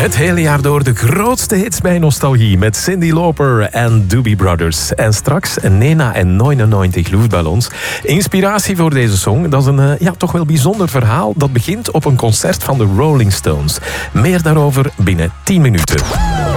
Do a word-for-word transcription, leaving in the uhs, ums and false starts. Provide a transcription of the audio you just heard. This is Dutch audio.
Het hele jaar door de grootste hits bij Nostalgie met Cyndi Lauper en Doobie Brothers. En straks Nena en negenennegentig luchtballons. Inspiratie voor deze song, dat is een ja, toch wel bijzonder verhaal. Dat begint op een concert van de Rolling Stones. Meer daarover binnen tien minuten.